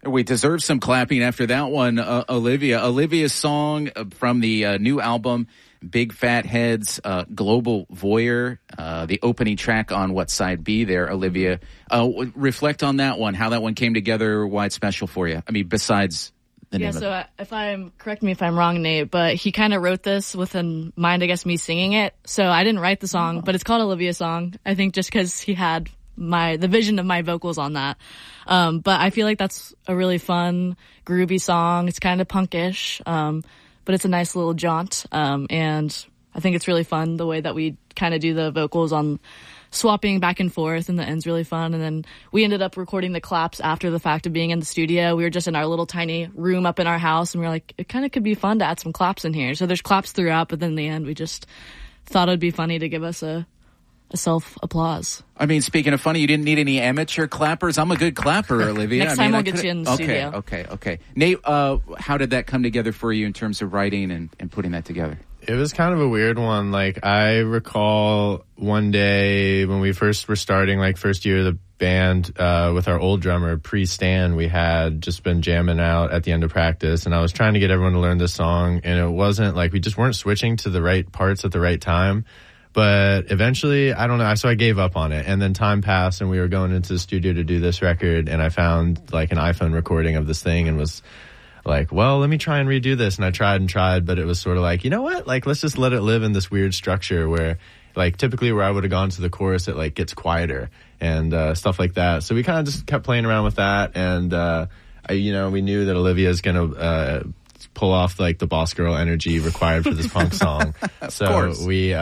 We deserve some clapping after that one, Olivia. Olivia's song from the new album, Big Fat Heads, Global Voyeur, the opening track on what side B there, Olivia. Reflect on that one, how that one came together, why it's special for you. I mean, besides the name of it. Correct me if I'm wrong, Nate, but he kind of wrote this with in mind, I guess, me singing it. So I didn't write the song, but it's called Olivia's Song. I think just because he had the vision of my vocals on that. But I feel like that's a really fun, groovy song. It's kind of punkish, but it's a nice little jaunt. And I think it's really fun the way that we kind of do the vocals on swapping back and forth, and the end's really fun. And then we ended up recording the claps after the fact of being in the studio. We were just in our little tiny room up in our house, and we were like, it kind of could be fun to add some claps in here. So there's claps throughout, but then in the end, we just thought it'd be funny to give us a self-applause. I mean, speaking of funny, you didn't need any amateur clappers. I'm a good clapper, Olivia. Next time we'll get you in the studio. Okay. Nate, how did that come together for you in terms of writing and putting that together? It was kind of a weird one. Like, I recall one day when we first were starting, like, first year of the band, with our old drummer, Pre-Stan, we had just been jamming out at the end of practice, and I was trying to get everyone to learn this song, and it wasn't, like, we just weren't switching to the right parts at the right time. But eventually, I don't know, so I gave up on it. And then time passed, and we were going into the studio to do this record, and I found, like, an iPhone recording of this thing and was like, well, let me try and redo this. And I tried, but it was sort of like, you know what? Like, let's just let it live in this weird structure where, like, typically where I would have gone to the chorus, it, like, gets quieter and stuff like that. So we kind of just kept playing around with that. And, we knew that Olivia is going to pull off, like, the boss girl energy required for this punk song. So we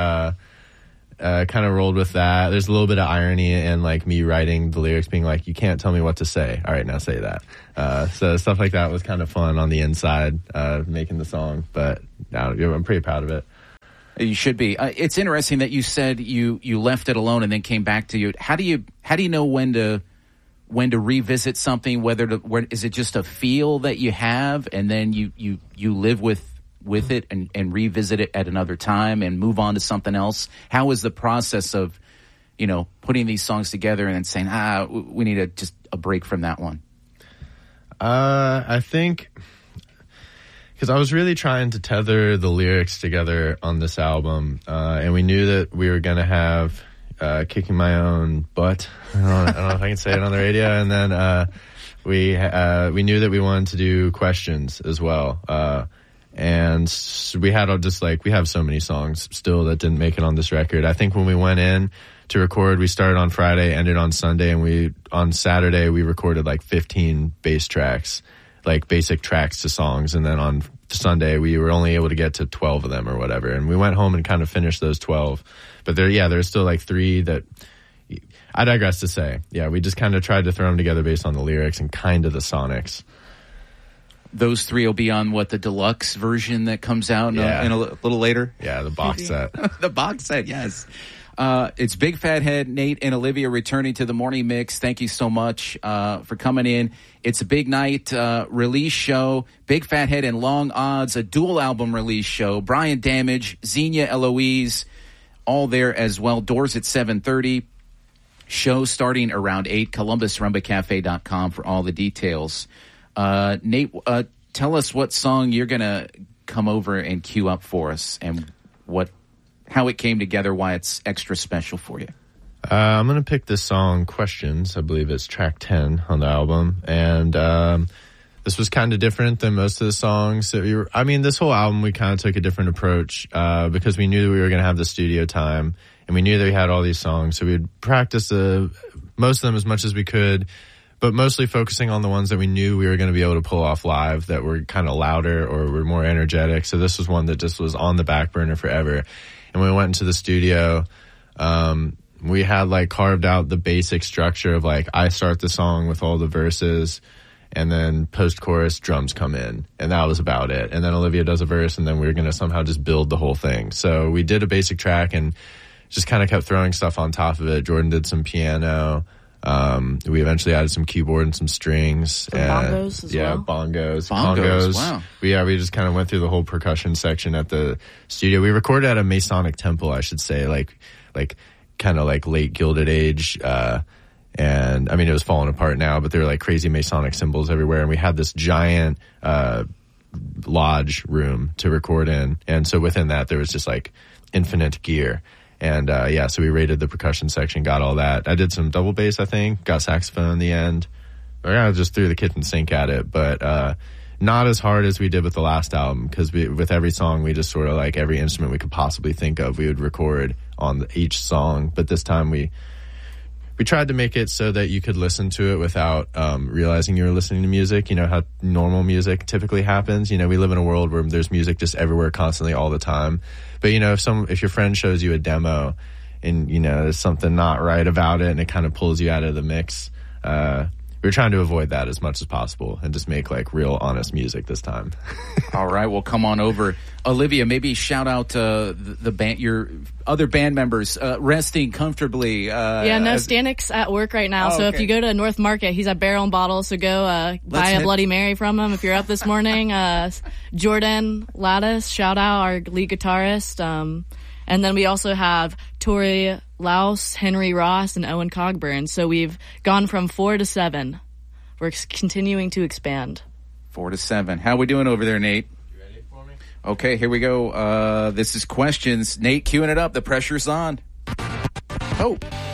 kind of rolled with that. There's a little bit of irony in, like, me writing the lyrics being like, you can't tell me what to say. All right, now say that. So stuff like that was kind of fun on the inside, making the song. But I'm pretty proud of it. You should be. It's interesting that you said you left it alone and then came back to you. How do you know when to revisit something? Is it just a feel that you have, and then you live with it and revisit it at another time and move on to something else? How is the process of, putting these songs together and then saying, we need just a break from that one? I think because I was really trying to tether the lyrics together on this album, and we knew that we were going to have Kicking My Own Butt. I don't know if I can say it on the radio. And then we knew that we wanted to do Questions as well. And we had we have so many songs still that didn't make it on this record. I think when we went in to record, we started on Friday, ended on Sunday, and on Saturday we recorded like 15 bass tracks, like basic tracks to songs. And then on Sunday we were only able to get to 12 of them or whatever. And we went home and kind of finished those 12. But there's still like 3 that I digress to say. Yeah, we just kind of tried to throw them together based on the lyrics and kind of the sonics. Those 3 will be on the deluxe version that comes out in a little later? Yeah, the box set. The box set, yes. It's Big Fat Head, Nate and Olivia returning to the morning mix. Thank you so much for coming in. It's a big night release show. Big Fat Head and Long Odds, a dual album release show. Brian Damage, Xenia Eloise, all there as well. Doors at 7:30. Show starting around 8. ColumbusRumbaCafe.com for all the details. Nate, tell us what song you're going to come over and cue up for us, and how it came together, why it's extra special for you. I'm going to pick this song, Questions. I believe it's track 10 on the album. And this was kind of different than most of the songs. This whole album, we kind of took a different approach because we knew that we were going to have the studio time, and we knew that we had all these songs. So we'd practice most of them as much as we could, but mostly focusing on the ones that we knew we were going to be able to pull off live that were kind of louder or were more energetic. So this was one that just was on the back burner forever. And when we went into the studio, we had carved out the basic structure of I start the song with all the verses, and then post-chorus drums come in, and that was about it. And then Olivia does a verse, and then we were going to somehow just build the whole thing. So we did a basic track and just kind of kept throwing stuff on top of it. Jordan did some piano. We eventually added some keyboard and some strings. Bongos as well. Bongos. Wow. We just kind of went through the whole percussion section at the studio. We recorded at a Masonic temple, I should say, kind of late Gilded Age, And I mean, it was falling apart now, but there were like crazy Masonic symbols everywhere. And we had this giant lodge room to record in. And so within that, there was just like infinite gear. And so we raided the percussion section, got all that. I did some double bass, I think, got saxophone in the end. I just threw the kitchen sink at it, but not as hard as we did with the last album, because with every song, we just sort of like every instrument we could possibly think of, we would record on each song. But this time we tried to make it so that you could listen to it without realizing you were listening to music. You know how normal music typically happens. You know, we live in a world where there's music just everywhere constantly all the time. But, you know, if your friend shows you a demo and, you know, there's something not right about it and it kind of pulls you out of the mix, we're trying to avoid that as much as possible and just make like real honest music this time. All right, well, come on over. Olivia, maybe shout out the band, your other band members resting comfortably. Stanik's at work right now. So if you go to North Market, he's at Barrel and Bottle. So go buy a Bloody Mary from him if you're up this morning. Jordan Lattice, shout out, our lead guitarist. And then we also have Tori Laus, Henry Ross, and Owen Cogburn. So we've gone from 4 to 7. We're continuing to expand. 4 to 7. How we doing over there, Nate? You ready for me? Okay, here we go. This is questions. Nate, queuing it up. The pressure's on. Oh.